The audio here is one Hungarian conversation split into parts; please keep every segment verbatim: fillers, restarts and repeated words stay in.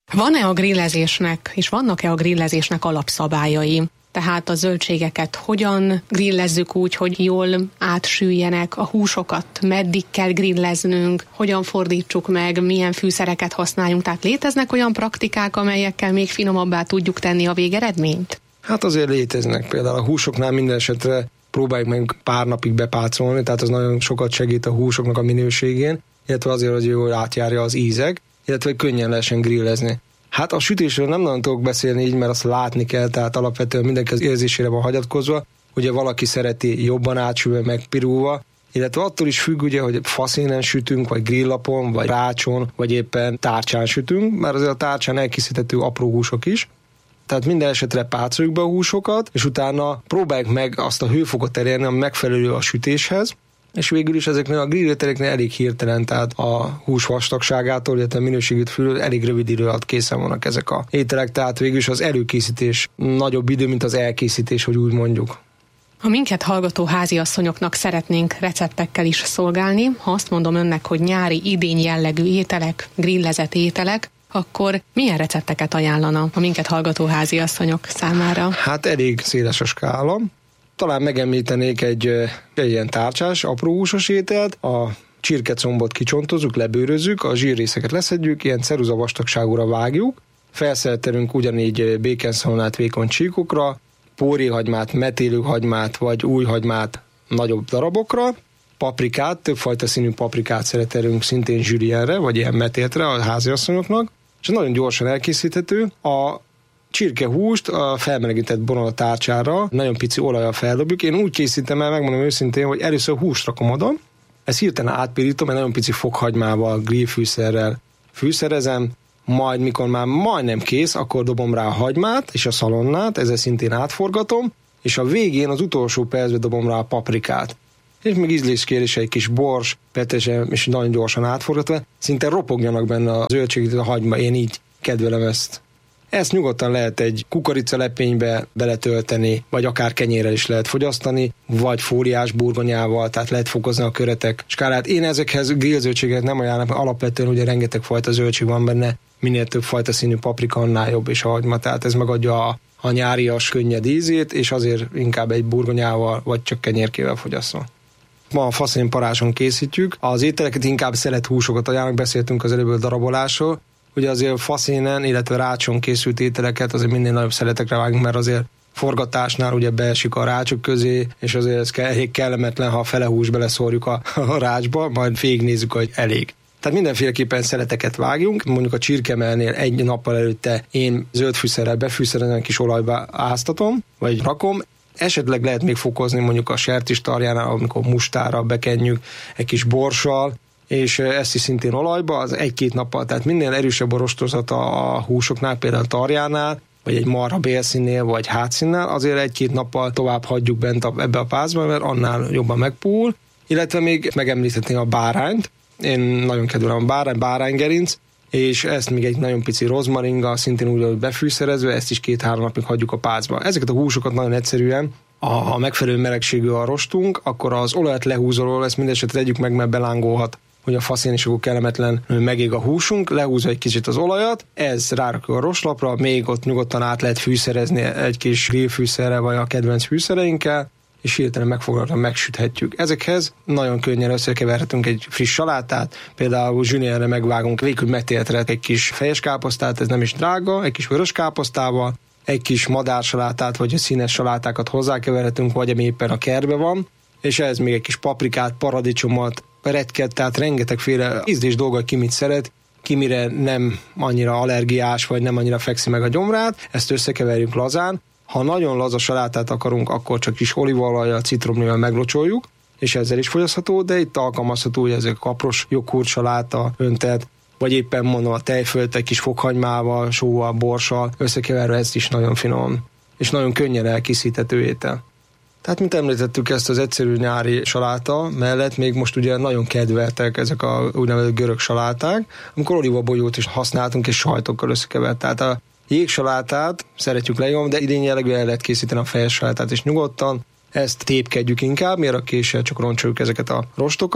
Van-e a grillezésnek, és vannak-e a grillezésnek alapszabályai? Tehát a zöldségeket hogyan grillezzük úgy, hogy jól átsüljenek, a húsokat meddig kell grilleznünk, hogyan fordítsuk meg, milyen fűszereket használjunk. Tehát léteznek olyan praktikák, amelyekkel még finomabbá tudjuk tenni a végeredményt? Hát azért léteznek. Például a húsoknál minden esetre próbáljuk meg pár napig bepácolni, tehát az nagyon sokat segít a húsoknak a minőségén, illetve azért, hogy jól átjárja az ízek, illetve könnyen lehessen grillezni. Hát a sütésről nem nagyon tudok beszélni így, mert azt látni kell, tehát alapvetően mindenki az érzésére van hagyatkozva. Ugye valaki szereti jobban átsülve, meg pirulva, illetve attól is függ, ugye, hogy faszénen sütünk, vagy grillapon, vagy rácson, vagy éppen tárcsán sütünk, mert azért a tárcsán elkészíthető apró húsok is. Tehát minden esetre pácoljuk be a húsokat, és utána próbáljuk meg azt a hőfokot elérni, ami megfelelő a sütéshez, és végül is ezeknél a grillőtereknél elég hirtelen, tehát a hús vastagságától, illetve a minőségét fölül elég rövid idő alatt készen vannak ezek a ételek, tehát végül is az előkészítés nagyobb idő, mint az elkészítés, hogy úgy mondjuk. A minket hallgató háziasszonyoknak szeretnénk receptekkel is szolgálni. Ha azt mondom önnek, hogy nyári, idény jellegű ételek, grillezett ételek, akkor milyen recepteket ajánlana a minket hallgató háziasszonyok számára? Hát elég széles a skála. Talán megemlítenék egy, egy ilyen tárcsás, apró húsos ételt, a csirkecombot kicsontozzuk, lebőrözzük, a zsírrészeket leszedjük, ilyen ceruza vastagságúra vágjuk, felszerelünk ugyanígy békenszalonát vékony csíkokra, póréhagymát, metélőhagymát vagy új hagymát nagyobb darabokra, paprikát, többfajta színű paprikát szeretelünk szintén zsülienre, vagy ilyen metéltre a háziasszonyoknak, és nagyon gyorsan elkészíthető. A csirkehúst a felmelegített borona tárcsára nagyon pici olajjal feldobjuk. Én úgy készítem el, megmondom őszintén, hogy először húst rakom oda, ezt hirtelen átpirítom, egy nagyon pici fokhagymával, grillfűszerrel fűszerezem, majd mikor már majdnem kész, akkor dobom rá a hagymát és a szalonnát, ezzel szintén átforgatom, és a végén az utolsó percben dobom rá a paprikát. És még ízléskérése egy kis bors, petrezsely, és nagyon gyorsan átforgatva, szinte ropogjanak benne a zöldségek, a hagyma, én így kedvelem ezt. Ezt nyugodtan lehet egy kukoricalepénybe beletölteni, vagy akár kenyérrel is lehet fogyasztani, vagy fóliás burgonyával, tehát lehet fokozni a köretek skálát. Én ezekhez grillzöldséget nem ajánlom, mert alapvetően ugye rengeteg fajta zöldség van benne, minél több fajta színű paprika, annál jobb és a hagyma, tehát ez megadja a, a nyárias könnyed ízét, és azért inkább egy burgonyával, vagy csak kenyérkével fogyasztom. Ma a faszén paráson készítjük, az ételeket inkább szelet húsokat ajánlok, beszéltünk az előbb a darabolásról. Ugye azért faszénen, illetve rácson készült ételeket azért minél nagyobb szeletekre vágunk, mert azért forgatásnál ugye beesik a rácsok közé, és azért ez elég kellemetlen, ha a fele hús beleszórjuk a, a rácsba, majd végignézzük, hogy elég. Tehát mindenféleképpen szeleteket vágjunk, mondjuk a csirkemelnél egy nappal előtte én zöld fűszerrel befűszerezem, kis olajba áztatom, vagy rakom, esetleg lehet még fokozni mondjuk a sertéstarjánál, amikor mustára bekenjük egy kis borssal, és ezt is szintén olajba, az egy-két nappal, tehát minél erősebb a rostozata a húsoknál, például a tarjánál, vagy egy marha bélszínnél, vagy hátszínnál, azért egy-két nappal tovább hagyjuk bent a, ebbe a pázba, mert annál jobban megpúl, illetve még megemlíthetném a bárányt, én nagyon kedvelem a bárány, báránygerinc, és ezt még egy nagyon pici rozmaringa, szintén úgy, hogy befűszerezve, ezt is két-három napig hagyjuk a pázba. Ezeket a húsokat nagyon egyszerűen, ha megfelelő melegségű a rostunk, akkor az olajat lehúzoló, ezt mindesetre tegyük meg, mert belángolhat, hogy a faszén is akkor kellemetlen megég a húsunk, lehúzza egy kicsit az olajat, ez rárakjuk a roslapra, még ott nyugodtan át lehet fűszerezni egy kis grillfűszerrel, vagy a kedvenc fűszereinkkel, és hirtelen megfoglaltan megsüthetjük. Ezekhez nagyon könnyen összekeverhetünk egy friss salátát, például zsülienre megvágunk végül metéltre egy kis fejes káposztát, ez nem is drága, egy kis vörös káposztával, egy kis madársalátát, vagy a színes salátákat hozzákeverhetünk, vagy ami éppen a kertben van, és ehhez még egy kis paprikát, paradicsomot, retket, tehát rengetegféle ízlés dolga, ki mit szeret, ki mire nem annyira allergiás, vagy nem annyira fekszi meg a gyomrát, ezt összekeverjük lazán. Ha nagyon laza salátát akarunk, akkor csak kis olívaolajjal, citromlővel meglocsoljuk, és ezzel is fogyasztható, de itt alkalmazható, hogy ezek kapros joghurt saláta, öntet, vagy éppen mondom a tejfölt egy kis fokhagymával, sóval, borssal, összekeverve, ez is nagyon finom, és nagyon könnyen elkészíthető étel. Tehát, mint említettük, ezt az egyszerű nyári saláta mellett még most ugye nagyon kedveltek ezek a úgynevezett görög saláták, amikor olívabogyót is használtunk, és sajtokkal összekevert. Tehát a jégsalátát szeretjük legjobban, de idén jellegűen el lehet készíteni a fejes salátát is nyugodtan. Ezt tépkedjük inkább, miért a késsel csak roncsoljuk ezeket a rostokat.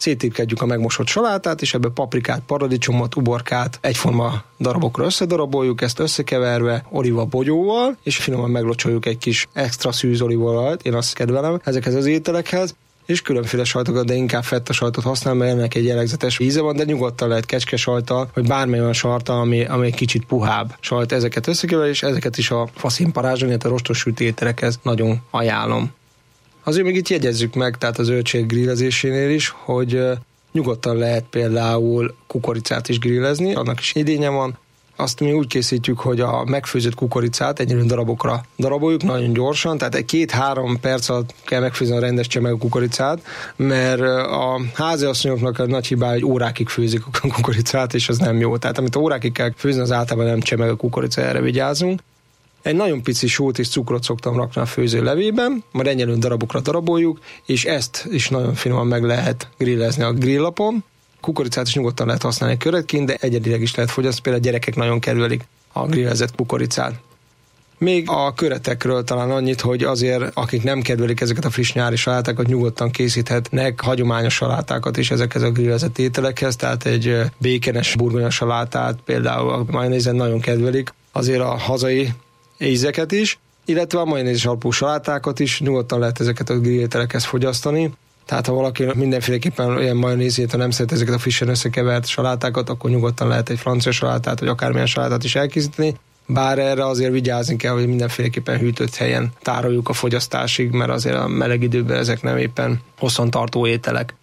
széttépkedjük a megmosott salátát, és ebbe paprikát, paradicsomot, uborkát egyforma darabokra összedaraboljuk, ezt összekeverve oliva bogyóval, és finoman meglocsoljuk egy kis extra szűz olívaolajat, én azt kedvelem ezekhez az ételekhez, és különféle sajtokat, de inkább fetta sajtot használom, mert ennek egy jellegzetes íze van, de nyugodtan lehet kecskesajttal, vagy bármely olyan sajttal, ami, ami egy kicsit puhább sajt. Ezeket összekever, és ezeket is a faszínparázson, illetve a rostos sütő ételekhez nagyon ajánlom. Azért még itt jegyezzük meg, tehát az zöldség grillezésénél is, hogy nyugodtan lehet például kukoricát is grillezni, annak is idénye van. Azt mi úgy készítjük, hogy a megfőzött kukoricát egyelőre darabokra daraboljuk, nagyon gyorsan, tehát egy két-három perc alatt kell megfőzni a rendes csemegű kukoricát, mert a háziasszonyoknak a nagy hibája, hogy órákig főzik a kukoricát, és az nem jó. Tehát amit órákig kell főzni, az általában nem csemegű kukorica, erre vigyázunk. Egy nagyon pici sót és cukrot szoktam rakni a főző levében, majd egyelőre darabokra daraboljuk, és ezt is nagyon finoman meg lehet grillezni a grillapon. Kukoricát is nyugodtan lehet használni köretként, de egyedileg is lehet fogyasztani, például a gyerekek nagyon kedvelik a grillezett kukoricát. Még a köretekről talán annyit, hogy azért, akik nem kedvelik ezeket a friss nyári salátákat, nyugodtan készíthetnek hagyományos salátákat is ezekhez a grillezett ételekhez, tehát egy békenes burgonya salátát például a majonézen nagyon kedvelik, azért a hazai ízeket is, illetve a majonézes alapú salátákat is nyugodtan lehet ezeket a grillételekhez fogyasztani. Tehát ha valaki mindenféleképpen olyan majonézét, ha nem szeret ezeket a frissen összekevert salátákat, akkor nyugodtan lehet egy francia salátát, vagy akármilyen salátát is elkészíteni. Bár erre azért vigyázni kell, hogy mindenféleképpen hűtött helyen tároljuk a fogyasztásig, mert azért a meleg időben ezek nem éppen hosszantartó ételek.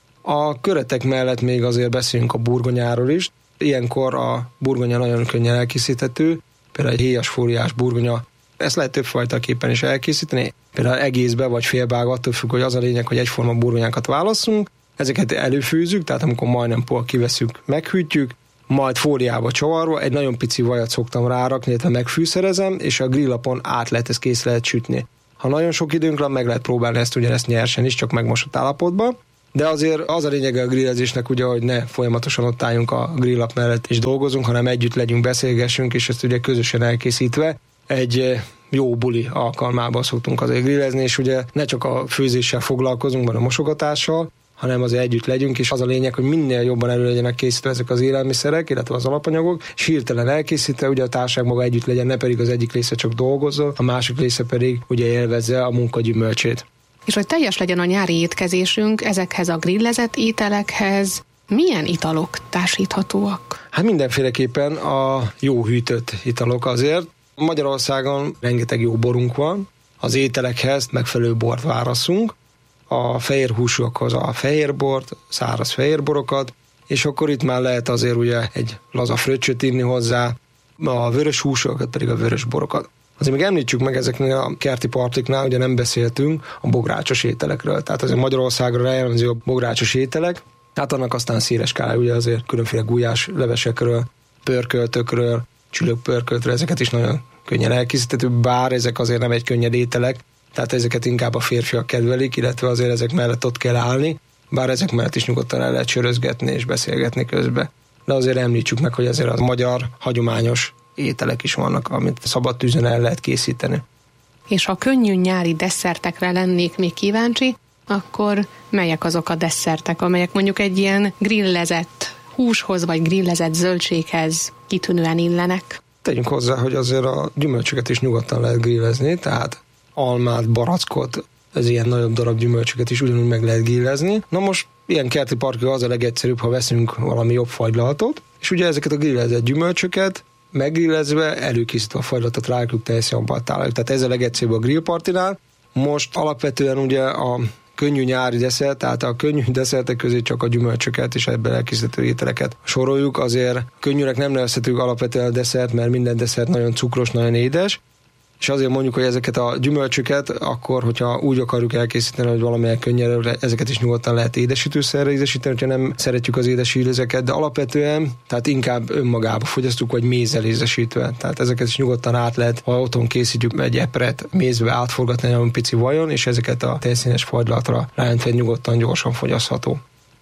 A köretek mellett még azért beszélünk a burgonyáról is. Ilyenkor a burgonya nagyon könnyen elkészíthető, például egy héjas fóliás burgonya. Ezt lehet többfajtaképpen is elkészíteni, például egészbe vagy félbága, attól függ, hogy az a lényeg, hogy egyforma burgonyákat válasszunk, ezeket előfűzzük, tehát amikor majdnem pol kiveszünk, meghűtjük, majd fóliába csavarva egy nagyon pici vajat szoktam rárakni, illetve megfűszerezem, és a grillapon át lehet, ezt kész lehet sütni. Ha nagyon sok időnk van, meg lehet próbálni ezt ugyanezt nyersen is, csak megmosott állapotban. De azért az a lényege a grillezésnek, ugye, hogy ne folyamatosan ott álljunk a grillap mellett és dolgozunk, hanem együtt legyünk, beszélgessünk, és ezt ugye közösen elkészítve egy jó buli alkalmában szoktunk azért grillezni, és ugye ne csak a főzéssel foglalkozunk, hanem a mosogatással, hanem azért együtt legyünk, és az a lényeg, hogy minél jobban elő legyenek készítve ezek az élelmiszerek, illetve az alapanyagok, és hirtelen elkészítve, ugye a társaság maga együtt legyen, ne pedig az egyik része csak dolgozzon, a másik része pedig ugye élvezze a munka gyümölcsét. És hogy teljes legyen a nyári étkezésünk, ezekhez a grillezett ételekhez milyen italok társíthatóak? Hát mindenféleképpen a jó hűtött italok azért. Magyarországon rengeteg jó borunk van, az ételekhez megfelelő bort válasszunk, a fehér húsokhoz a fehér bort, száraz fehér borokat, és akkor itt már lehet azért ugye egy laza fröccsöt inni hozzá, a vörös húsokat pedig a vörös borokat. Azért még említsük meg ezeknél a kerti partiknál, ugye nem beszéltünk a bográcsos ételekről, tehát azért Magyarországra jellemző a bográcsos ételek, hát annak aztán széles skálá, ugye azért különféle gulyás levesekről, pörköltökről, csülökpörköltről, ezeket is nagyon könnyen elkészíthető, bár ezek azért nem egy könnyed ételek, tehát ezeket inkább a férfiak kedvelik, illetve azért ezek mellett ott kell állni, bár ezek mellett is nyugodtan el lehet sörözgetni és beszélgetni közben. De azért említsük meg, hogy azért a magyar hagyományos ételek is vannak, amit szabad tűzön el lehet készíteni. És ha könnyű nyári desszertekre lennék még kíváncsi, akkor melyek azok a desszertek, amelyek mondjuk egy ilyen grillezett húshoz vagy grillezett zöldséghez kitűnően illenek? Tegyünk hozzá, hogy azért a gyümölcsöket is nyugodtan lehet grillezni, tehát almát, barackot, ez ilyen nagyobb darab gyümölcsöket is ugyanúgy meg lehet grillezni. Na most ilyen kerti parkja az a legegyszerűbb, ha veszünk valami jobb fagylaltot, és ugye ezeket a grillezett gyümölcsöket meggrillezve, előkészítve a fagylatot rájuk teljesen jobban találjuk. Tehát ez a legegyszerűbb a grillpartinál. Most alapvetően ugye a könnyű nyári desszert, tehát a könnyű desszertek közé csak a gyümölcsöket és ebben elkészítő ételeket soroljuk. Azért könnyűnek nem nevezhetők alapvetően a desszert, mert minden desszert nagyon cukros, nagyon édes, és azért mondjuk, hogy ezeket a gyümölcsöket akkor, hogyha úgy akarjuk elkészíteni, hogy valamilyen könnyedre, ezeket is nyugodtan lehet édesítőszerre édesíteni, hogyha nem szeretjük az édes ízeket, de alapvetően, tehát inkább önmagába fogyasztjuk, vagy mézzel édesítve. Tehát ezeket is nyugodtan át lehet, ha otthon készítjük egy epret, mézbe átforgatni egy pici vajon, és ezeket a tejszínes fagylatra ráöntve nyugodtan gyorsan fogyasztható.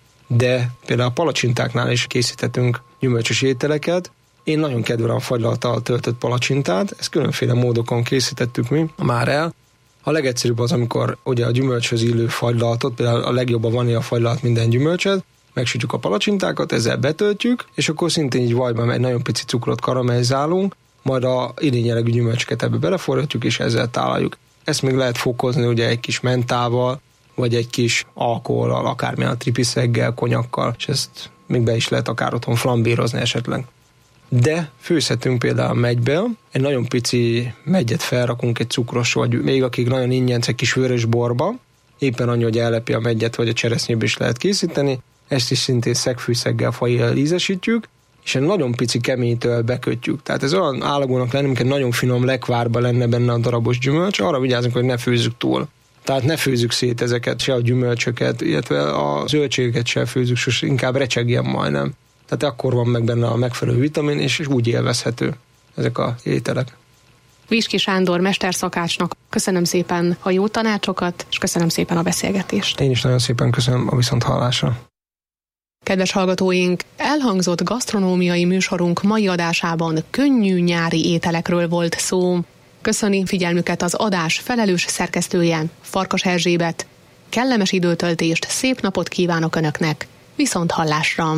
De például a palacsintáknál is készíthetünk gyümölcsös ételeket. Én nagyon kedvelem a fagylalttal töltött palacsintát, ezt különféle módokon készítettük mi már el. A legegyszerűbb az, amikor ugye a gyümölcshöz illő fagylaltot, például a legjobb a vanília fagylalt minden gyümölcset, megsütjük a palacsintákat, ezzel betöltjük, és akkor szintén így vajban egy nagyon pici cukrot karamellizálunk, majd a idényelegű gyümölcsöket ebbe beleforgatjuk, és ezzel tálaljuk. Ezt még lehet fokozni ugye egy kis mentával, vagy egy kis alkohollal, akármilyen a tripiszeggel, konyakkal, és ezt még be is lehet akár otthon flambérozni esetleg. De főzhetünk például meggybe, egy nagyon pici meggyet felrakunk egy cukros, vagy még akik nagyon ingyencek kis vörös borba, éppen annyi, hogy ellepi a meggyet, vagy a cseresznyébe is lehet készíteni, ezt is szintén szegfűszeggel, fajjal ízesítjük, és egy nagyon pici keménytől bekötjük. Tehát ez olyan állagúnak lenne, mint egy nagyon finom lekvárba lenne benne a darabos gyümölcs, arra vigyázzunk, hogy ne főzzük túl. Tehát ne főzzük szét ezeket, se a gyümölcsöket, illetve a zöldségeket se főzzük, és inkább recsegjen majdnem. Tehát akkor van meg benne a megfelelő vitamin, és úgy élvezhető ezek a ételek. Viski Sándor mesterszakácsnak köszönöm szépen a jó tanácsokat, és köszönöm szépen a beszélgetést. Én is nagyon szépen köszönöm, a viszonthallásra. Kedves hallgatóink, elhangzott gasztronómiai műsorunk mai adásában könnyű nyári ételekről volt szó. Köszöni figyelmüket az adás felelős szerkesztője, Farkas Erzsébet. Kellemes időtöltést, szép napot kívánok Önöknek. Viszont hallásra!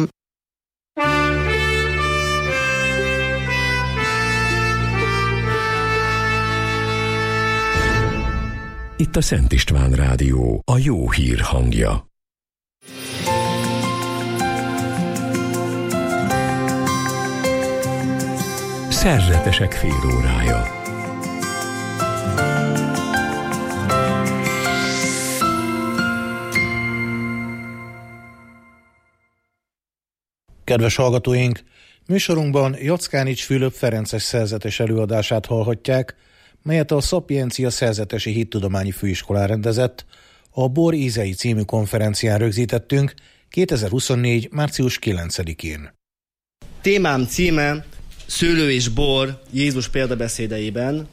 Itt a Szent István Rádió, a jó hír hangja. Szerzetesek félórája. Kedves hallgatóink, műsorunkban Jackánics Fülöp ferences szerzetes előadását hallhatják, melyet a Szapiencia Szerzetesi Hittudományi Főiskolán rendezett, a Bor ízei című konferencián rögzítettünk kétezer-huszonnégy. március kilencedikén. Témám címe Szőlő és bor Jézus példabeszédeiben.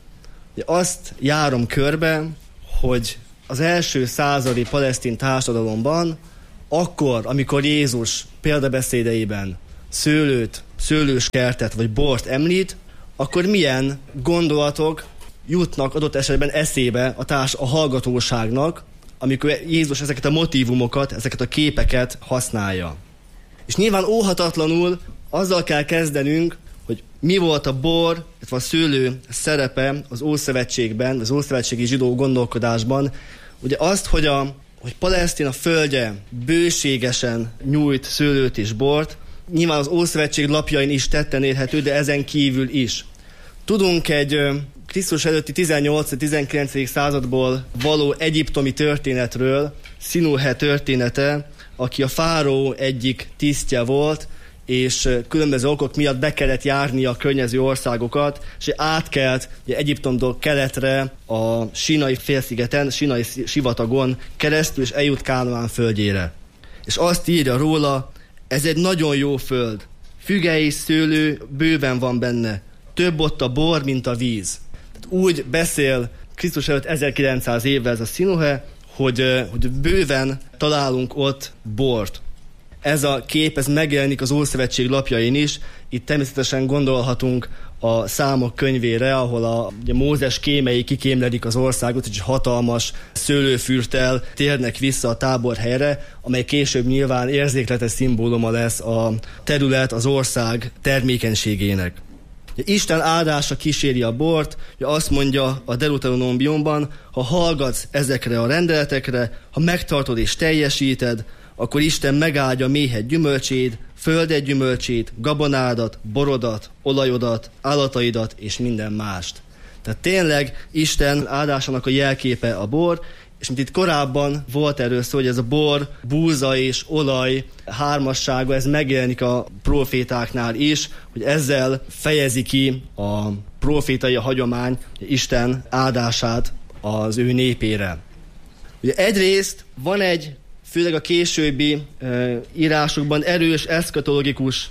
Azt járom körbe, hogy az első századi palesztin társadalomban, akkor, amikor Jézus példabeszédeiben szőlőt, szőlőskertet vagy bort említ, akkor milyen gondolatok jutnak adott esetben eszébe a, társ, a hallgatóságnak, amikor Jézus ezeket a motívumokat, ezeket a képeket használja. És nyilván óhatatlanul azzal kell kezdenünk, hogy mi volt a bor, illetve a szőlő szerepe az Ószövetségben, az ószövetségi zsidó gondolkodásban. Ugye azt, hogy, a, hogy Palesztina földje bőségesen nyújt szőlőt és bort, nyilván az Ószövetség lapjain is tetten érhető, de ezen kívül is. Tudunk egy Krisztus előtti tizennyolcadik-tizenkilencedik századból való egyiptomi történetről, Szinuhe története, aki a fáraó egyik tisztje volt, és különböző okok miatt be kellett járni a környező országokat, és átkelt ugye, Egyiptomtól keletre a Sínai félszigeten, Sínai sivatagon keresztül, és eljut Kánaán földjére. És azt írja róla, ez egy nagyon jó föld, füge és szőlő bőven van benne, több ott a bor, mint a víz. Tehát úgy beszél Krisztus előtt ezerkilencszáz évvel ez a Szinuhe, hogy, hogy bőven találunk ott bort. Ez a kép, ez megjelenik az Ószövetség lapjain is. Itt természetesen gondolhatunk a Számok könyvére, ahol a ugye, Mózes kémei kikémledik az országot, és hatalmas szőlőfürttel térnek vissza a táborhelyre, amely később nyilván érzékletes szimbóluma lesz a terület, az ország termékenységének. Isten áldása kíséri a bort, azt mondja a Deuteronomiumban, ha hallgatsz ezekre a rendeletekre, ha megtartod és teljesíted, akkor Isten megáldja méhed gyümölcséd, földed gyümölcsét, gabonádat, borodat, olajodat, állataidat és minden mást. Tehát tényleg Isten áldásának a jelképe a bor, és mint itt korábban volt erről szó, hogy ez a bor, búza és olaj hármassága, ez megjelenik a profétáknál is, hogy ezzel fejezi ki a profétai hagyomány Isten áldását az ő népére. Ugye egyrészt van egy, főleg a későbbi e, írásokban erős eszkatológikus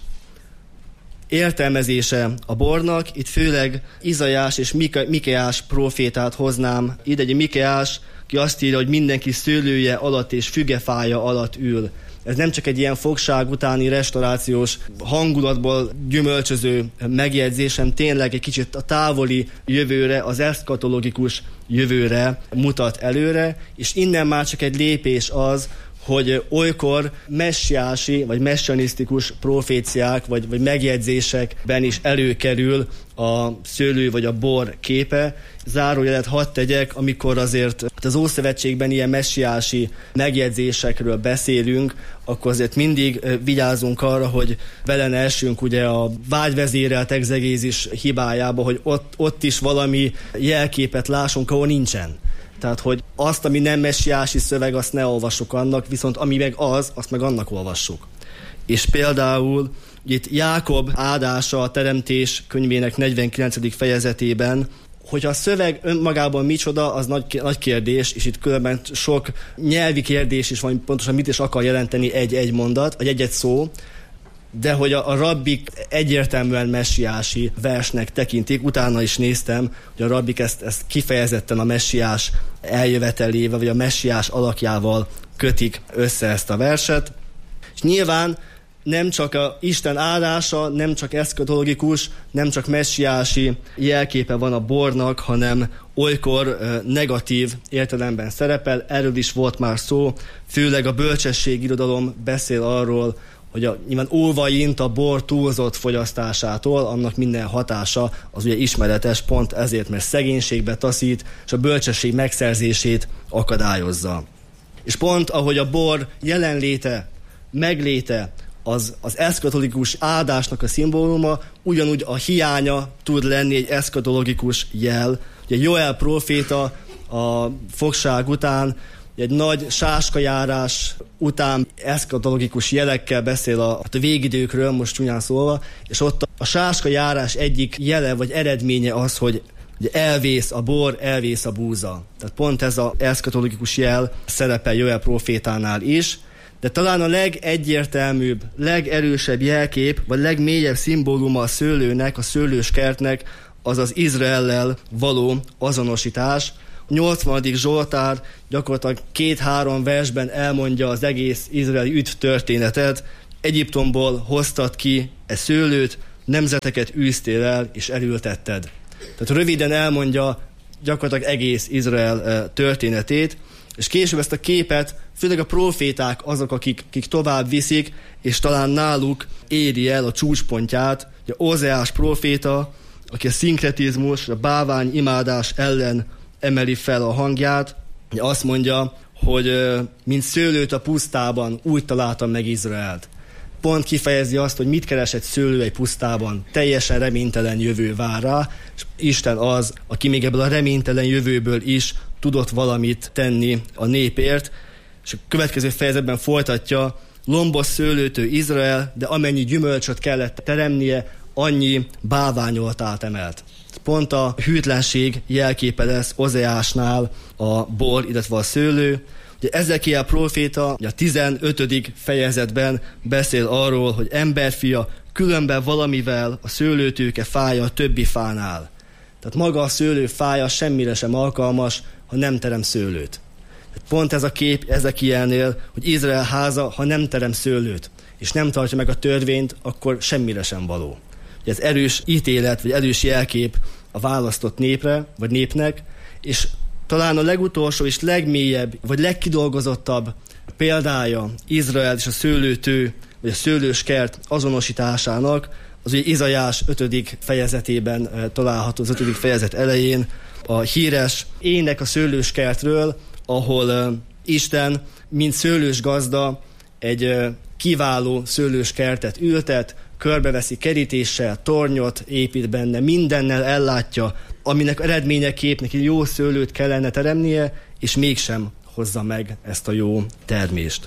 értelmezése a bornak. Itt főleg Izaiás és Mika, Mikeás profétát hoznám ide. Egy Mikeás, ki azt írja, hogy mindenki szőlője alatt és fügefája alatt ül. Ez nem csak egy ilyen fogság utáni restaurációs hangulatból gyümölcsöző megjegyzésem, tényleg egy kicsit a távoli jövőre, az eszkatológikus jövőre mutat előre, és innen már csak egy lépés az, hogy olykor messiási vagy messianisztikus proféciák vagy, vagy megjegyzésekben is előkerül a szőlő vagy a bor képe. Zárójelet hadd tegyek, amikor azért az Ószövetségben ilyen messiási megjegyzésekről beszélünk, akkor azért mindig vigyázunk arra, hogy vele ne essünk ugye a vágyvezérelt egzegézis hibájába, hogy ott, ott is valami jelképet lássunk, ahol nincsen. Tehát, hogy azt, ami nem messiási szöveg, azt ne olvassuk annak, viszont ami meg az, azt meg annak olvassuk. És például itt Jákob áldása a Teremtés könyvének negyvenkilencedik fejezetében, hogy a szöveg önmagában micsoda, az nagy, nagy kérdés, és itt különben sok nyelvi kérdés is van, pontosan mit is akar jelenteni egy-egy mondat, vagy egy-egy szó, de hogy a, a rabbik egyértelműen messiási versnek tekintik. Utána is néztem, hogy a rabbik ezt, ezt kifejezetten a messiás eljövetelével, vagy a messiás alakjával kötik össze ezt a verset. És nyilván nem csak a Isten áldása, nem csak eszkatológikus, nem csak messiási jelképe van a bornak, hanem olykor negatív értelemben szerepel. Erről is volt már szó, főleg a bölcsességirodalom beszél arról, hogy a, nyilván óva int a bor túlzott fogyasztásától, annak minden hatása az ugye ismeretes, pont ezért, mert szegénységbe taszít, és a bölcsesség megszerzését akadályozza. És pont ahogy a bor jelenléte, megléte az, az eszkatolikus áldásnak a szimbóluma, ugyanúgy a hiánya tud lenni egy eszkatologikus jel. Ugye Joel próféta a fogság után egy nagy sáskajárás után eszkatologikus jelekkel beszél a, a végidőkről, most csúnyán szólva, és ott a sáskajárás egyik jele vagy eredménye az, hogy elvész a bor, elvész a búza. Tehát pont ez az eszkatologikus jel szerepel Joel prófétánál is, de talán a legegyértelműbb, legerősebb jelkép, vagy legmélyebb szimbóluma a szőlőnek, a szőlős kertnek, az az Izraellel való azonosítás. A nyolcvanadik Zsoltár gyakorlatilag két-három versben elmondja az egész izraeli üdv történetet. Egyiptomból hoztad ki e szőlőt, nemzeteket űztél el, és elültetted. Tehát röviden elmondja gyakorlatilag egész Izrael történetét, és később ezt a képet főleg a proféták azok, akik, akik tovább viszik, és talán náluk éri el a csúcspontját. Ugye Ózeás proféta, aki a szinkretizmus, a bávány imádás ellen emeli fel a hangját, azt mondja, hogy mint szőlőt a pusztában úgy találtam meg Izraelt. Pont kifejezi azt, hogy mit keres egy szőlő egy pusztában. Teljesen reménytelen jövő vár rá, és Isten az, aki még ebből a reménytelen jövőből is tudott valamit tenni a népért. És a következő fejezetben folytatja, lombos szőlőtő Izrael, de amennyi gyümölcsöt kellett teremnie, annyi báványoltát emelt. Pont a hűtlenség jelképe lesz Ozeásnál a bor, illetve a szőlő. Ugye Ezekiel próféta a tizenötödik fejezetben beszél arról, hogy emberfia, különben valamivel a szőlőtőke fája a többi fánál. Tehát maga a szőlő fája semmire sem alkalmas, ha nem terem szőlőt. Pont ez a kép Ezekielnél, hogy Izrael háza, ha nem terem szőlőt, és nem tartja meg a törvényt, akkor semmire sem való. Ez erős ítélet, vagy erős jelkép a választott népre, vagy népnek, és talán a legutolsó és legmélyebb, vagy legkidolgozottabb példája Izrael és a szőlőtő, vagy a szőlős kert azonosításának, az ugye Izaiás ötödik fejezetében található, az ötödik fejezet elején, a híres ének a szőlős kertről, ahol uh, Isten, mint szőlős gazda, egy uh, kiváló szőlős kertet ültet, körbeveszi kerítéssel, tornyot épít benne, mindennel ellátja, aminek eredményeképp neki jó szőlőt kellene teremnie, és mégsem hozza meg ezt a jó termést.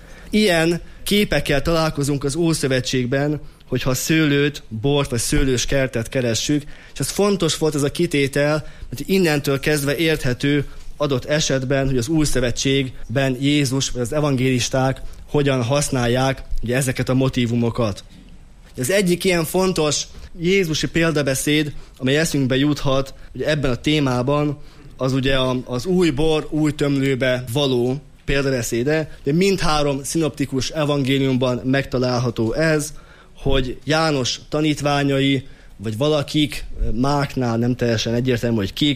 Ilyen képekkel találkozunk az Ószövetségben, hogyha szőlőt, bort vagy szőlős kertet keressük, és ez fontos volt ez a kitétel, mert innentől kezdve érthető adott esetben, hogy az Új Szövetségben Jézus vagy az evangélisták hogyan használják ugye ezeket a motívumokat. Az egyik ilyen fontos jézusi példabeszéd, amely eszünkbe juthat ugye ebben a témában, az ugye az új bor, új tömlőbe való példabeszéde. De mindhárom szinoptikus evangéliumban megtalálható ez, hogy János tanítványai, vagy valakik, Márknál nem teljesen egyértelmű, hogy kik,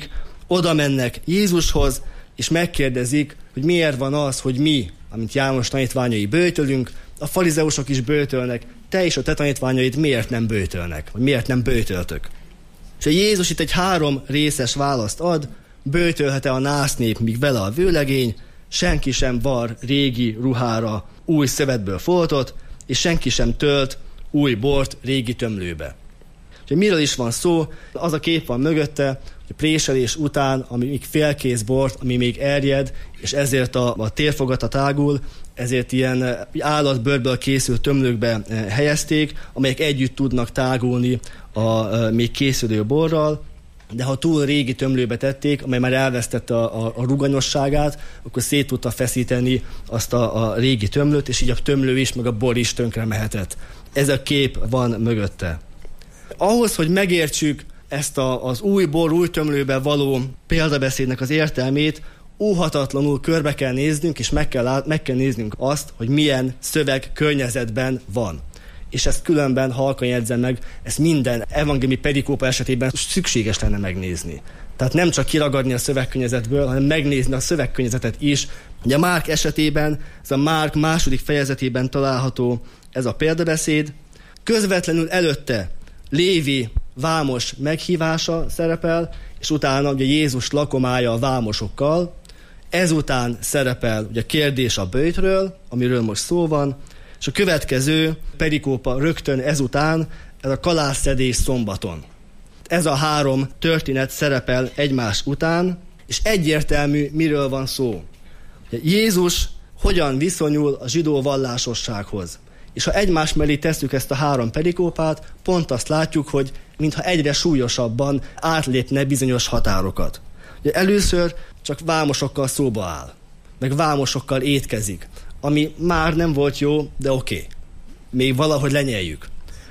oda mennek Jézushoz, és megkérdezik, hogy miért van az, hogy mi, amint János tanítványai böjtölünk, a farizeusok is böjtölnek, te és a te tanítványaid miért nem böjtölnek, vagy miért nem böjtöltök. És a Jézus itt egy három részes választ ad, böjtölhet-e a násznép, míg vele a vőlegény, senki sem var régi ruhára új szövetből foltot, és senki sem tölt új bort régi tömlőbe. Úgyhogy miről is van szó? Az a kép van mögötte, hogy a préselés után, ami még félkész bort, ami még erjed, és ezért a, a térfogata tágul, ezért ilyen állatbőrből készült tömlőkbe helyezték, amelyek együtt tudnak tágulni a, a még készülő borral, de ha túl régi tömlőbe tették, amely már elvesztette a, a, a ruganyosságát, akkor szét tudta feszíteni azt a, a régi tömlőt, és így a tömlő is, meg a bor is tönkre mehetett. Ez a kép van mögötte. Ahhoz, hogy megértsük ezt a, az új bor, új tömlőbe való példabeszédnek az értelmét, óhatatlanul körbe kell néznünk, és meg kell, lát, meg kell néznünk azt, hogy milyen szöveg környezetben van. És ezt különben halkan jegyzem meg, ezt minden evangéliumi perikópa esetében szükséges lenne megnézni. Tehát nem csak kiragadni a szövegkörnyezetből, hanem megnézni a szövegkörnyezetet is. Ugye Márk esetében, ez a Márk második fejezetében található ez a példabeszéd. Közvetlenül előtte Lévi vámos meghívása szerepel, és utána ugye Jézus lakomája a vámosokkal. Ezután szerepel ugye kérdés a böjtről, amiről most szó van, és a következő perikópa rögtön ezután, ez a kalászszedés szombaton. Ez a három történet szerepel egymás után, és egyértelmű, miről van szó. Jézus hogyan viszonyul a zsidó vallásossághoz. És ha egymás mellé tesszük ezt a három perikópát, pont azt látjuk, hogy mintha egyre súlyosabban átlépne bizonyos határokat. Ugye először csak vámosokkal szóba áll, meg vámosokkal étkezik, ami már nem volt jó, de oké. Okay. Még valahogy lenyeljük.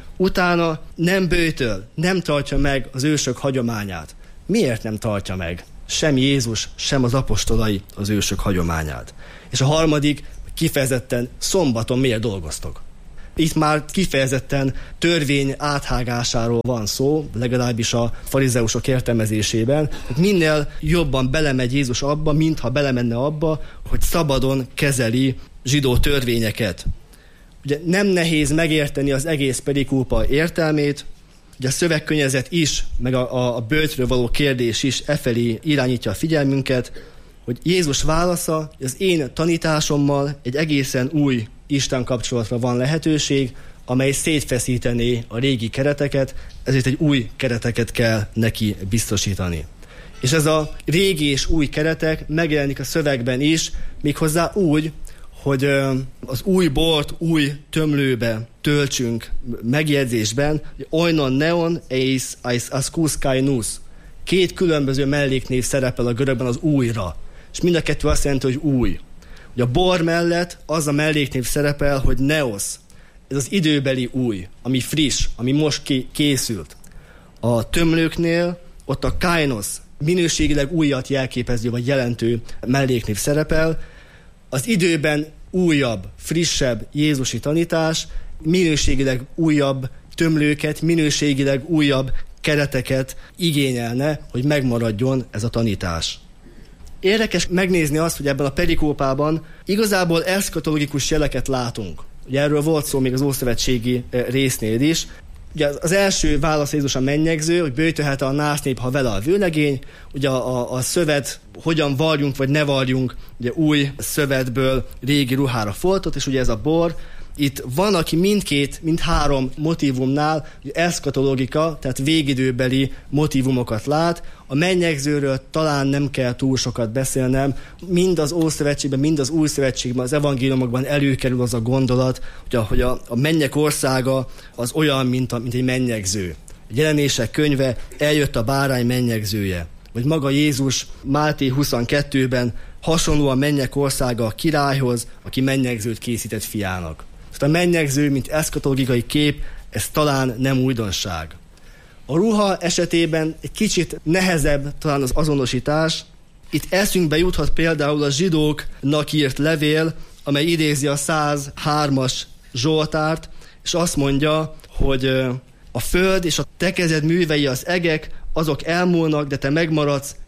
Utána nem böjtöl, nem tartja meg az ősök hagyományát. Miért nem tartja meg? Sem Jézus, sem az apostolai az ősök hagyományát. És a harmadik, kifejezetten szombaton miért dolgoztok? Itt már kifejezetten törvény áthágásáról van szó, legalábbis a farizeusok értelmezésében. Minél jobban belemegy Jézus abba, mintha belemenne abba, hogy szabadon kezeli zsidó törvényeket. Ugye nem nehéz megérteni az egész perikópa értelmét, ugye a szövegkörnyezet is, meg a, a, a böjtről való kérdés is efelé irányítja a figyelmünket, hogy Jézus válasza, hogy az én tanításommal egy egészen új Isten kapcsolatra van lehetőség, amely szétfeszítené a régi kereteket, ezért egy új kereteket kell neki biztosítani. És ez a régi és új keretek megjelenik a szövegben is, méghozzá úgy, hogy az új bort új tömlőbe töltsünk megjegyzésben, oinon neon eis eis askus kainus. Két különböző melléknév szerepel a görögben az újra, és mind a kettő azt jelenti, hogy új. Ugye a bor mellett az a melléknév szerepel, hogy neos. Ez az időbeli új, ami friss, ami most készült. A tömlőknél ott a kainos, minőségileg újat jelképező vagy jelentő melléknév szerepel. Az időben újabb, frissebb jézusi tanítás, minőségileg újabb tömlőket, minőségileg újabb kereteket igényelne, hogy megmaradjon ez a tanítás. Érdekes megnézni azt, hogy ebben a perikópában igazából eszkatológikus jeleket látunk. Ugye erről volt szó még az ószövetségi résznél is. Ugye az első válasz Jézus a mennyegző, hogy böjtölhet a násznép, ha vele a vőlegény. Ugye a, a, a szövet, hogyan varjunk vagy ne varjunk ugye új szövetből régi ruhára foltot, és ugye ez a bor. Itt van, aki mindkét, mindhárom motívumnál eszkatológika, tehát végidőbeli motívumokat lát. A mennyegzőről talán nem kell túl sokat beszélnem. Mind az Ószövetségben, mind az Új Szövetségben, az evangéliumokban előkerül az a gondolat, hogy a, hogy a, a mennyek országa az olyan, mint, a, mint egy mennyegző. A Jelenések könyve, eljött a bárány mennyegzője. Vagy maga Jézus Máté huszonkettőben hasonló a mennyek országa a királyhoz, aki mennyegzőt készített fiának. A mennyegző, mint eszkatológikai kép, ez talán nem újdonság. A ruha esetében egy kicsit nehezebb talán az azonosítás. Itt eszünkbe juthat például a zsidóknak írt levél, amely idézi a száz hármas Zsoltárt, és azt mondja, hogy a föld és a te kezed művei az egek, azok elmúlnak, de te megmaradsz,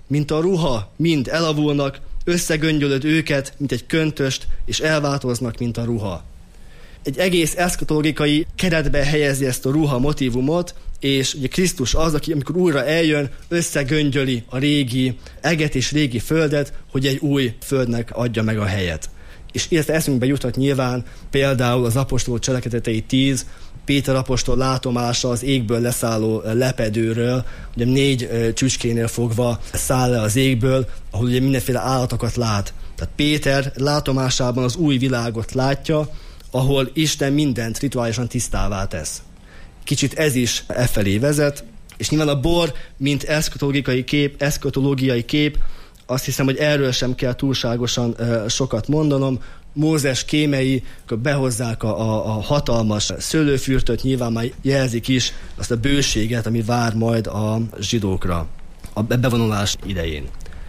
mint a ruha, mind elavulnak, összegöngyölöd őket, mint egy köntöst, és elváltoznak, mint a ruha. Egy egész eszkatológikai keretbe helyezi ezt a ruha motívumot, és ugye Krisztus az, aki amikor újra eljön, összegöngyöli a régi eget és régi földet, hogy egy új földnek adja meg a helyet. És ezt eszünkbe juthat nyilván például az apostolok cselekedetei tíz, Péter apostol látomása az égből leszálló lepedőről, ugye négy csücskénél fogva száll le az égből, ahol ugye mindenféle állatokat lát. Tehát Péter látomásában az új világot látja, ahol Isten mindent rituálisan tisztává tesz. Kicsit ez is e felé vezet, és nyilván a bor, mint eszkatológiai kép, eszkatológiai kép, azt hiszem, hogy erről sem kell túlságosan uh, sokat mondanom. Mózes kémei, akkor behozzák a, a, a hatalmas szőlőfürtöt, nyilván már jelzik is azt a bőséget, ami vár majd a zsidókra a bevonulás idején.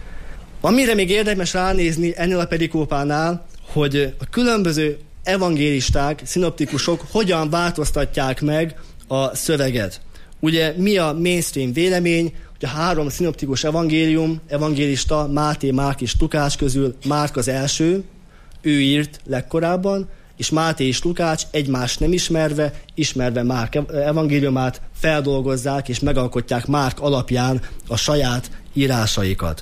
Amire még érdemes ránézni ennél a perikópánál, hogy a különböző evangélisták, szinoptikusok hogyan változtatják meg a szöveget. Ugye mi a mainstream vélemény, hogy a három szinoptikus evangélium, evangélista, Máté, Márk és Lukács közül Márk az első, ő írt legkorábban, és Máté és Lukács egymást nem ismerve, ismerve Márk evangéliumát feldolgozzák és megalkotják Márk alapján a saját írásaikat.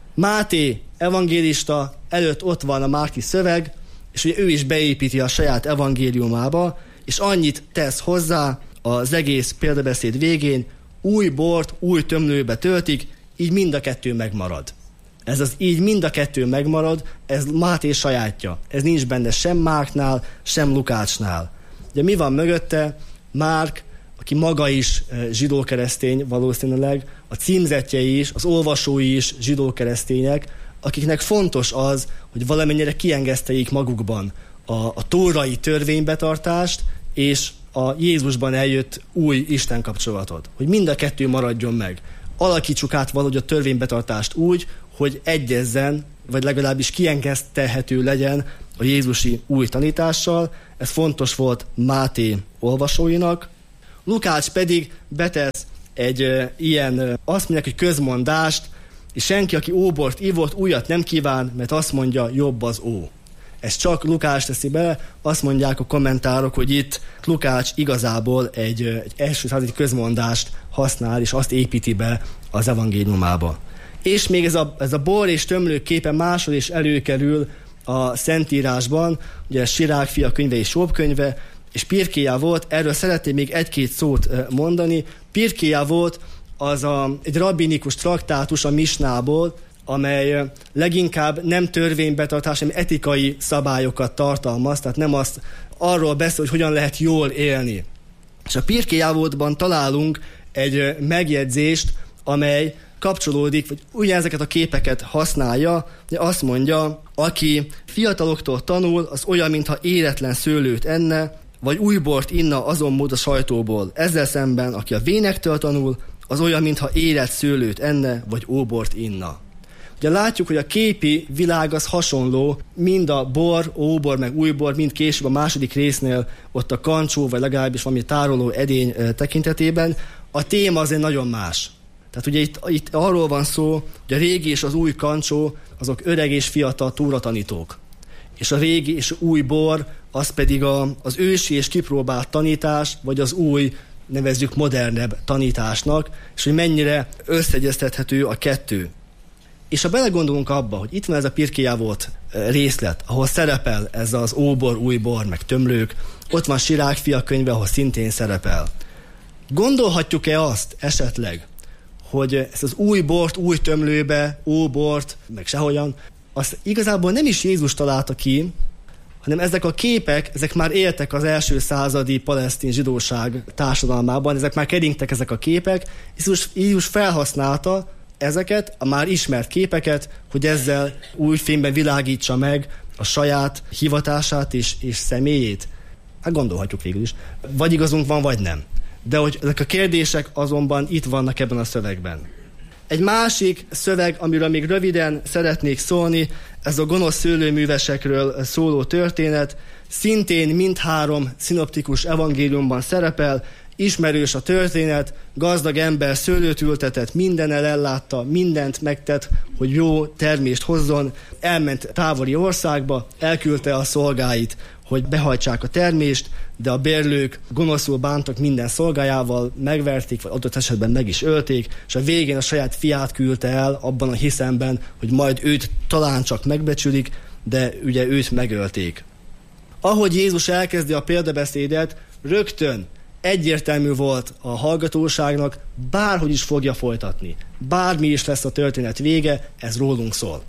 Máté evangélista előtt ott van a márki szöveg, és ugye ő is beépíti a saját evangéliumába, és annyit tesz hozzá az egész példabeszéd végén, új bort, új tömlőbe töltik, így mind a kettő megmarad. Ez az így mind a kettő megmarad, ez Máté sajátja. Ez nincs benne sem Márknál, sem Lukácsnál. Ugye mi van mögötte? Márk, aki maga is zsidó-keresztény valószínűleg, a címzettjei is, az olvasói is zsidó-keresztények, akiknek fontos az, hogy valamennyire kiengeszteljék magukban a, a tórai törvénybetartást és a Jézusban eljött új Isten kapcsolatot. Hogy mind a kettő maradjon meg. Alakítsuk át valahogy a törvénybetartást úgy, hogy egyezzen, vagy legalábbis kiengesztelhető legyen a jézusi új tanítással. Ez fontos volt Máté olvasóinak. Lukács pedig betesz egy e, ilyen, e, azt mondják, hogy közmondást, és senki, aki óbort ivott, újat nem kíván, mert azt mondja, jobb az ó. Ez csak Lukács teszi be, azt mondják a kommentárok, hogy itt Lukács igazából egy, egy első századi közmondást használ, és azt építi be az evangéliumába. És még ez a, ez a bor és tömlő képe máshol is előkerül a Szentírásban, ugye Sirák fia könyve és Jobb könyve, és Pirkéjá volt, erről szeretném még egy-két szót mondani. Pirkéjá volt az a, egy rabbinikus traktátus a Misnából, amely leginkább nem törvénybetartás, hanem etikai szabályokat tartalmaz, tehát nem azt arról beszél, hogy hogyan lehet jól élni. És a Pirkéjávótban találunk egy megjegyzést, amely kapcsolódik, vagy ugyanezeket a képeket használja, de azt mondja, aki fiataloktól tanul, az olyan, mintha éretlen szőlőt enne, vagy új bort inna azon mód a sajtóból. Ezzel szemben, aki a vénektől tanul, az olyan, mintha érett szőlőt enne, vagy óbort inna. Ugye látjuk, hogy a képi világ az hasonló, mind a bor, óbor, meg újbor, mind később a második résznél ott a kancsó, vagy legalábbis valami tároló edény tekintetében. A téma azért nagyon más. Tehát ugye itt, itt arról van szó, hogy a régi és az új kancsó, azok öreg és fiatal tóratanítók. És a régi és új bor, az pedig a, az ősi és kipróbált tanítás, vagy az új, nevezzük modernebb tanításnak, és hogy mennyire összeegyeztethető a kettő. És ha belegondolunk abba, hogy itt van ez a Pirkéjávót részlet, ahol szerepel ez az óbor, újbor, meg tömlők, ott van Sirák fia könyve, ahol szintén szerepel. Gondolhatjuk-e azt esetleg, hogy ezt az új bort, új tömlőbe, óbort, meg sehogyan, azt igazából nem is Jézus találta ki, hanem ezek a képek, ezek már éltek az első századi palesztin zsidóság társadalmában, ezek már keringtek ezek a képek, és Jézus felhasználta ezeket, a már ismert képeket, hogy ezzel új fényben világítsa meg a saját hivatását és, és személyét. Hát gondolhatjuk végül is. Vagy igazunk van, vagy nem. De hogy ezek a kérdések azonban itt vannak ebben a szövegben. Egy másik szöveg, amiről még röviden szeretnék szólni, ez a gonosz szőlőművesekről szóló történet, szintén mindhárom szinoptikus evangéliumban szerepel, ismerős a történet, gazdag ember szőlőt ültetett, mindennel ellátta, mindent megtett, hogy jó termést hozzon, elment távoli országba, elküldte a szolgáit, hogy behajtsák a termést, de a bérlők gonoszul bántak minden szolgájával, megverték, vagy adott esetben meg is ölték, és a végén a saját fiát küldte el abban a hiszemben, hogy majd őt talán csak megbecsülik, de ugye őt megölték. Ahogy Jézus elkezdi a példabeszédet, rögtön egyértelmű volt a hallgatóságnak, bárhogy is fogja folytatni. Bármi is lesz a történet vége, ez rólunk szól.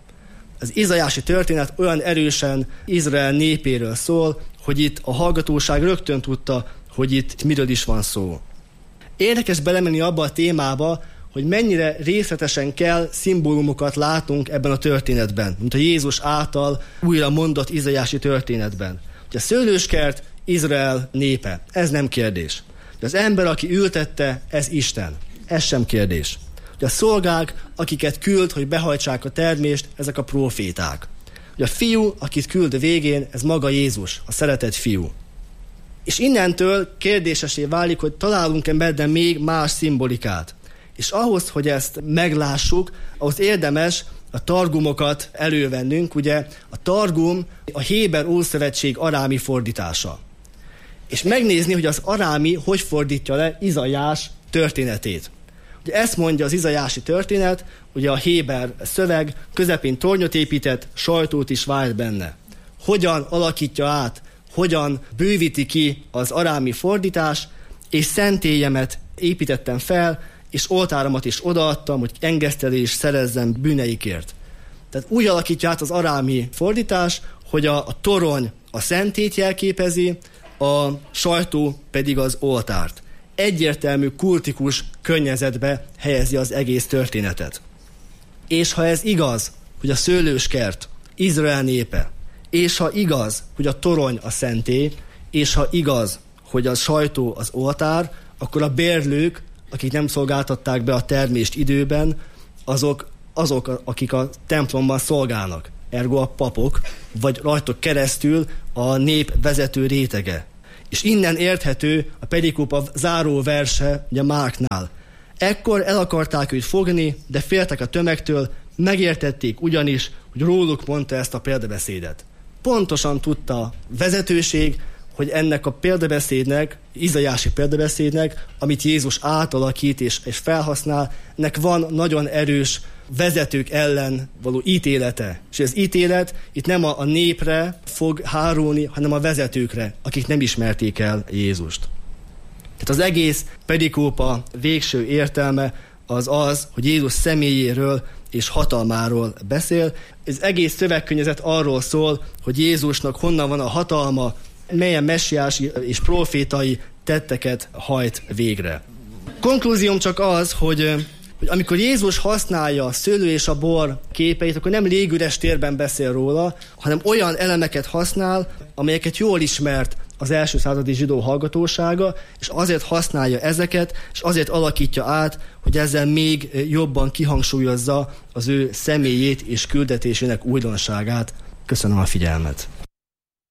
Az izajási történet olyan erősen Izrael népéről szól, hogy itt a hallgatóság rögtön tudta, hogy itt miről is van szó. Érdekes belemenni abba a témába, hogy mennyire részletesen kell szimbólumokat látunk ebben a történetben, mint a Jézus által újra mondott izajási történetben. Hogy a szőlőskert Izrael népe, ez nem kérdés. De az ember, aki ültette, ez Isten, ez sem kérdés. Hogy a szolgák, akiket küld, hogy behajtsák a termést, ezek a próféták. Hogy a fiú, akit küld a végén, ez maga Jézus, a szeretett fiú. És innentől kérdésesé válik, hogy találunk-e benne még más szimbolikát. És ahhoz, hogy ezt meglássuk, ahhoz érdemes a targumokat elővennünk. Ugye a targum a Héber Ószövetség arámi fordítása. És megnézni, hogy az arámi hogy fordítja le Izajás történetét. Ugye ezt mondja az izajási történet, ugye a héber szöveg közepén tornyot épített, sajtót is vált benne. Hogyan alakítja át, hogyan bővíti ki az arámi fordítás, és szentélyemet építettem fel, és oltáromat is odaadtam, hogy engesztelést szerezzem bűneikért. Tehát úgy alakítja át az arámi fordítás, hogy a, a torony a szentét jelképezi, a sajtó pedig az oltárt. Egyértelmű, kultikus környezetbe helyezi az egész történetet. És ha ez igaz, hogy a szőlőskert Izrael népe, és ha igaz, hogy a torony a szentély, és ha igaz, hogy a sajtó az oltár, akkor a bérlők, akik nem szolgáltatták be a termést időben, azok, azok akik a templomban szolgálnak, ergo a papok, vagy rajtuk keresztül a nép vezető rétege. És innen érthető a perikópa záró verse, ugye Márknál. Ekkor el akarták őt fogni, de féltek a tömegtől, megértették ugyanis, hogy róluk mondta ezt a példabeszédet. Pontosan tudta a vezetőség, hogy ennek a példabeszédnek, izajási példabeszédnek, amit Jézus átalakít és, és felhasznál, nek van nagyon erős vezetők ellen való ítélete. És ez ítélet itt nem a, a népre fog hárulni, hanem a vezetőkre, akik nem ismerték el Jézust. Tehát az egész perikópa végső értelme az az, hogy Jézus személyéről és hatalmáról beszél. Ez egész szövegkörnyezet arról szól, hogy Jézusnak honnan van a hatalma, melyen messiási és profétai tetteket hajt végre. Konklúzióm csak az, hogy, hogy amikor Jézus használja a szőlő és a bor képeit, akkor nem légüres térben beszél róla, hanem olyan elemeket használ, amelyeket jól ismert az első századi zsidó hallgatósága, és azért használja ezeket, és azért alakítja át, hogy ezzel még jobban kihangsúlyozza az ő személyét és küldetésének újdonságát. Köszönöm a figyelmet!